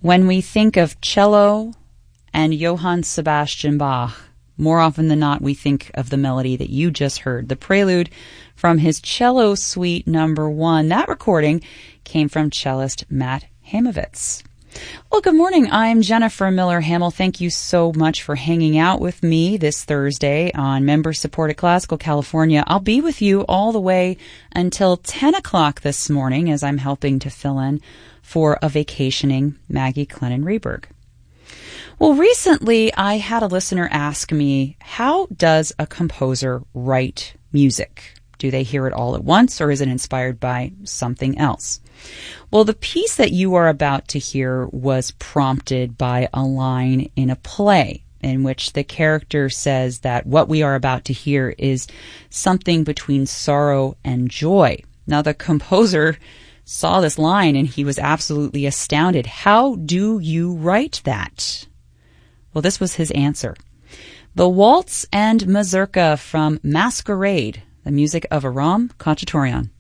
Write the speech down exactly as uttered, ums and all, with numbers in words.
When we think of cello and Johann Sebastian Bach, more often than not, we think of the melody that you just heard, the prelude from his Cello Suite Number One. That recording came from cellist Matt Hamovitz. Well, good morning. I'm Jennifer Miller Hamill. Thank you so much for hanging out with me this Thursday on member-supported Classical California. I'll be with you all the way until ten o'clock this morning as I'm helping to fill in for a vacationing Maggie Clennon-Reberg. Well, recently I had a listener ask me, how does a composer write music? Do they hear it all at once, or is it inspired by something else? Well, the piece that you are about to hear was prompted by a line in a play in which the character says that what we are about to hear is something between sorrow and joy. Now, the composer saw this line and he was absolutely astounded. How do you write that? Well, this was his answer. The waltz and mazurka from Masquerade, the music of Aram Khachaturian.